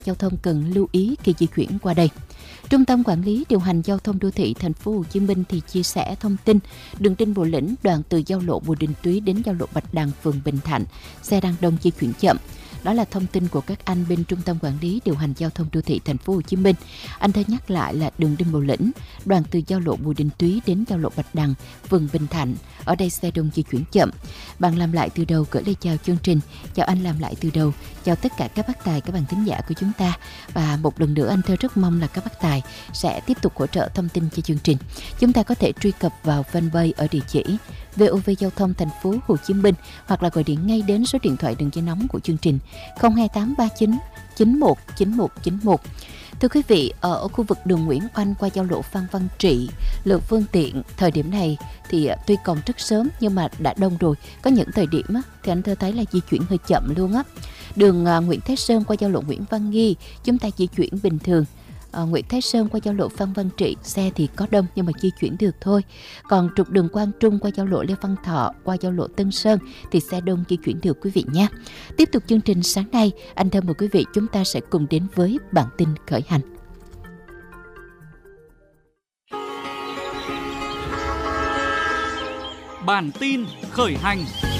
giao thông cần lưu ý khi di chuyển qua đây. Trung tâm Quản lý điều hành giao thông đô thị thành phố Hồ Chí Minh thì chia sẻ thông tin đường Đinh Bộ Lĩnh đoạn từ giao lộ Bùi Đình Túy đến giao lộ Bạch Đằng, phường Bình Thạnh, xe đang đông di chuyển chậm. Đó là thông tin của các anh bên Trung tâm Quản lý điều hành giao thông đô thị thành phố Hồ Chí Minh. Anh thơ nhắc lại là đường Đinh Bộ Lĩnh, đoạn từ giao lộ Bùi Đình Túy đến giao lộ Bạch Đằng, phường Bình Thạnh. Ở đây xe đông di chuyển chậm. Bạn làm lại từ đầu gửi lời chào chương trình. Chào anh làm lại từ đầu. Chào tất cả các bác tài, các bạn thính giả của chúng ta. Và một lần nữa anh thơ rất mong là các bác tài sẽ tiếp tục hỗ trợ thông tin cho chương trình. Chúng ta có thể truy cập vào fanpage ở địa chỉ VOV Giao thông thành phố Hồ Chí Minh hoặc là gọi điện ngay đến số điện thoại đường dây nóng của chương trình 02839 919191. Thưa quý vị, ở khu vực đường Nguyễn Oanh qua giao lộ Phan Văn Trị, lượng phương tiện thời điểm này thì tuy còn rất sớm nhưng mà đã đông rồi. Có những thời điểm thì anh thơ thấy là di chuyển hơi chậm luôn á. Đường Nguyễn Thái Sơn qua giao lộ Nguyễn Văn Nghi chúng ta di chuyển bình thường. Nguyễn Thái Sơn qua giao lộ Phan Văn Trị xe thì có đông nhưng mà di chuyển được thôi. Còn trục đường Quang Trung qua giao lộ Lê Văn Thọ qua giao lộ Tân Sơn thì xe đông di chuyển được quý vị nhé. Tiếp tục chương trình sáng nay, anh thưa mời quý vị chúng ta sẽ cùng đến với bản tin khởi hành. Bản tin khởi hành.